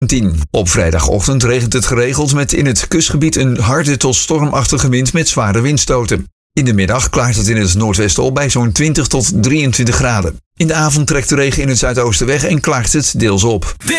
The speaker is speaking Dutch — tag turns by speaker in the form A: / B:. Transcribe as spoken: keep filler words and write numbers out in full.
A: tien. Op vrijdagochtend regent het geregeld met in het kustgebied een harde tot stormachtige wind met zware windstoten. In de middag klaart het in het noordwesten op bij zo'n twintig tot drieëntwintig graden. In de avond trekt de regen in het zuidoosten weg en klaart het deels op.